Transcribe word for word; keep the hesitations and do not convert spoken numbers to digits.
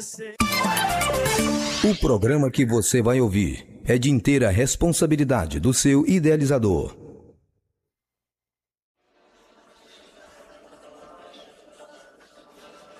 O programa que você vai ouvir é de inteira responsabilidade do seu idealizador.